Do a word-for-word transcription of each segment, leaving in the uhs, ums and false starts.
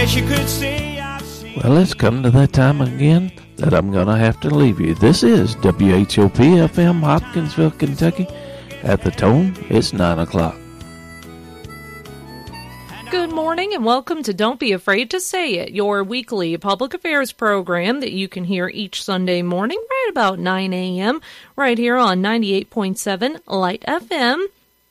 Well, it's come to that time again that I'm going to have to leave you. This is W H O P F M, Hopkinsville, Kentucky. At the tone, it's nine o'clock. Good morning and welcome to Don't Be Afraid to Say It, your weekly public affairs program that you can hear each Sunday morning right about nine a.m. right here on ninety-eight point seven Light F M.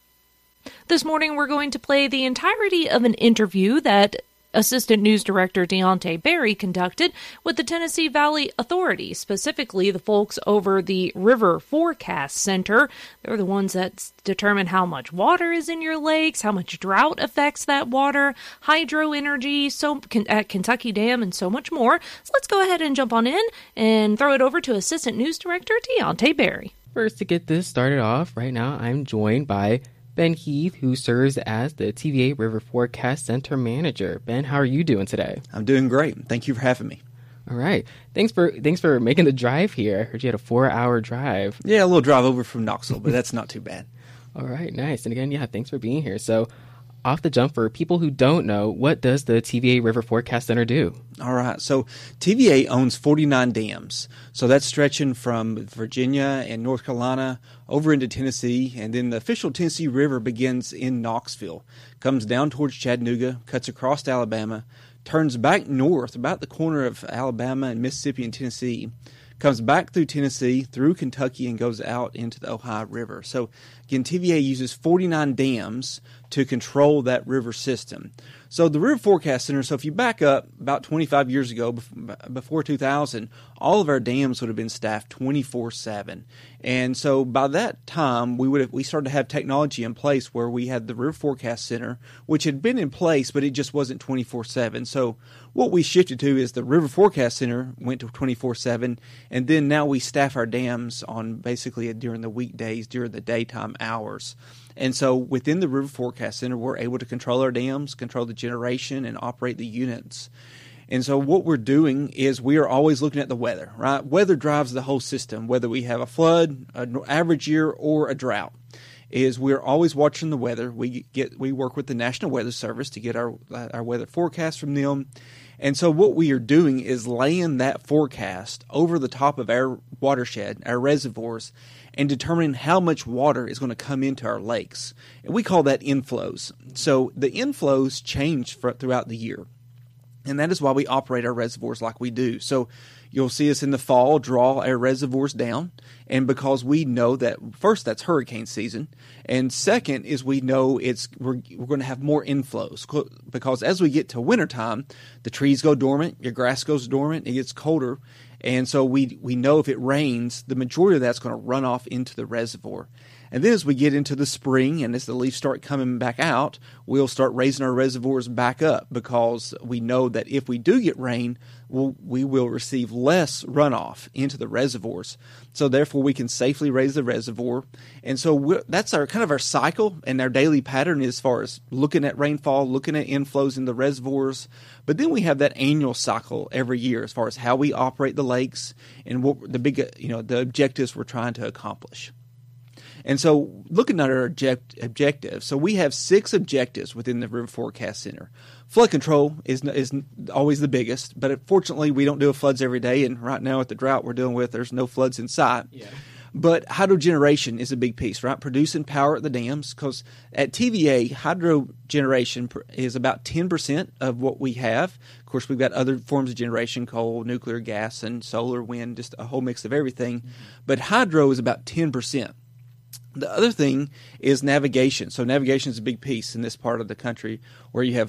This morning we're going to play the entirety of an interview that Assistant News Director Deontay Berry conducted with the Tennessee Valley Authority, specifically the folks over the River Forecast Center. They're the ones that determine how much water is in your lakes, how much drought affects that water, hydro energy so, at Kentucky Dam, and so much more. So let's go ahead and jump on in and throw it over to Assistant News Director Deontay Berry. First, to get this started off, right now I'm joined by Ben Heath, who serves as the T V A River Forecast Center Manager. Ben, how are you doing today? I'm doing great. Thank you for having me. All right. Thanks for thanks for making the drive here. I heard you had a four-hour drive. Yeah, a little drive over from Knoxville, but that's not too bad. All right, nice. And again, yeah, thanks for being here. So, off the jump, for people who don't know, what does the T V A River Forecast Center do? All right. So T V A owns forty-nine dams. So that's stretching from Virginia and North Carolina over into Tennessee. And then the official Tennessee River begins in Knoxville, comes down towards Chattanooga, cuts across to Alabama, turns back north about the corner of Alabama and Mississippi and Tennessee, comes back through Tennessee, through Kentucky, and goes out into the Ohio River. So, again, T V A uses forty-nine dams to control that river system. So the River Forecast Center, so if you back up about twenty-five years ago, before two thousand, all of our dams would have been staffed twenty-four seven. And so by that time, we would have, we started to have technology in place where we had the River Forecast Center, which had been in place, but it just wasn't twenty-four seven. So what we shifted to is the River Forecast Center went to twenty-four seven, and then now we staff our dams on basically during the weekdays, during the daytime hours. And so within the River Forecast Center, we're able to control our dams, control the generation, and operate the units. And so what we're doing is we are always looking at the weather, right? Weather drives the whole system, whether we have a flood, an average year, or a drought. Is we're always watching the weather. We get we work with the National Weather Service to get our our weather forecast from them. And so what we are doing is laying that forecast over the top of our watershed, our reservoirs, and determining how much water is going to come into our lakes. And we call that inflows. So the inflows change for, throughout the year. And that is why we operate our reservoirs like we do. So you'll see us in the fall draw our reservoirs down. And because we know that, first, that's hurricane season. And second is we know it's we're, we're going to have more inflows. Because as we get to wintertime, the trees go dormant, your grass goes dormant, it gets colder. And so we we know if it rains, the majority of that's going to run off into the reservoir. And then as we get into the spring and as the leaves start coming back out, we'll start raising our reservoirs back up because we know that if we do get rain, we'll, we will receive less runoff into the reservoirs. So therefore, we can safely raise the reservoir. And so we're, that's our kind of our cycle and our daily pattern as far as looking at rainfall, looking at inflows in the reservoirs. But then we have that annual cycle every year as far as how we operate the lakes and what the big, you know, the objectives we're trying to accomplish. And so looking at our object, objectives, so we have six objectives within the River Forecast Center. Flood control is is always the biggest, but fortunately we don't deal with floods every day, and right now at the drought we're dealing with, there's no floods in sight. Yeah. But hydro generation is a big piece, right? Producing power at the dams, because at T V A, hydro generation is about ten percent of what we have. Of course, we've got other forms of generation, coal, nuclear, gas, and solar, wind, just a whole mix of everything. Mm-hmm. But hydro is about ten percent. The other thing is navigation. So navigation is a big piece in this part of the country where you have